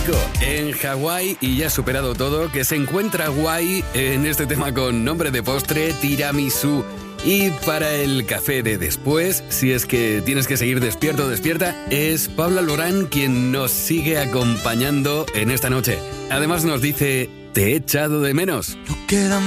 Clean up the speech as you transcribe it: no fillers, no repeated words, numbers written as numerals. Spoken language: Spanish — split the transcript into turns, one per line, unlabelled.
chico en Hawái y ya ha superado todo, que se encuentra guay en este tema con nombre de postre, tiramisú. Y para el café de después, si es que tienes que seguir despierto o despierta, es Paula Lorán quien nos sigue acompañando en esta noche. Además nos dice, te he echado de menos.
No queda